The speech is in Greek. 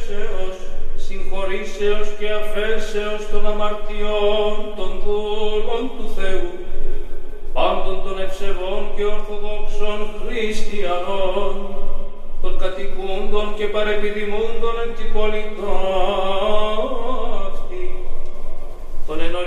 ελεύσεως, συγχωρήσεως και αφέσεως των αμαρτιών των δούλων του Θεού, πάντων των ευσεβών και ορθοδόξων χριστιανών, των κατοικούντων και παρεπιδημούντων εν την πολιτών αυτή, των